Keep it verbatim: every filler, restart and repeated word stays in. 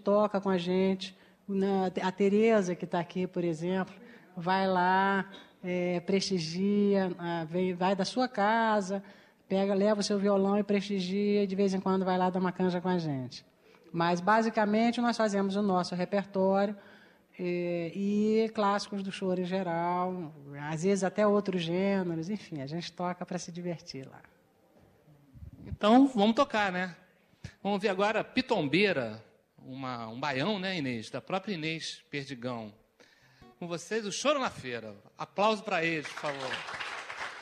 toca com a gente. A Tereza, que está aqui, por exemplo, vai lá, é, prestigia, vem, vai da sua casa, pega, leva o seu violão e prestigia, e de vez em quando vai lá dar uma canja com a gente. Mas, basicamente, nós fazemos o nosso repertório e, e clássicos do choro em geral, às vezes até outros gêneros, enfim, a gente toca para se divertir lá. Então, vamos tocar, né? Vamos ver agora Pitombeira, uma, um baião, né, Inês? Da própria Inês Perdigão. Com vocês, o Choro na Feira. Aplauso para eles, por favor.